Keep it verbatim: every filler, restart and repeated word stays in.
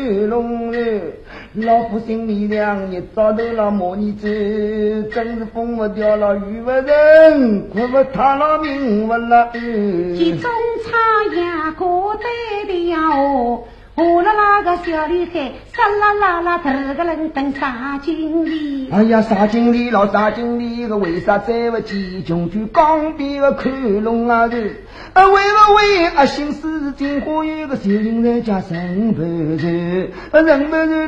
龙人，老夫心里凉，一早头了莫你走，真是风不掉了雨不人，苦不他了命不了。 集中插牙过对的呀哦。我了那个小女孩，沙啦啦啦，头个人等杀经理。 哎呀，杀经理老杀经理个，为啥在不集中去江边个看龙啊个？啊，为不为啊？心思金花有个小人在家生不人，人不人。